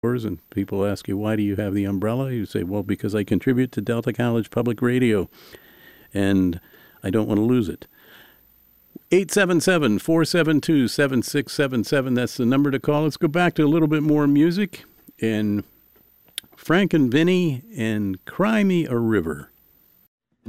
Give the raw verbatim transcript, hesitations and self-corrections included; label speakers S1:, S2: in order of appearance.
S1: and people ask you, why do you have the umbrella? You say, well, because I contribute to Delta College Public Radio, and I don't want to lose it. eight seven seven, four seven two, seven six seven seven. That's the number to call. Let's go back to a little bit more music. And Frank and Vinny and Cry Me a River.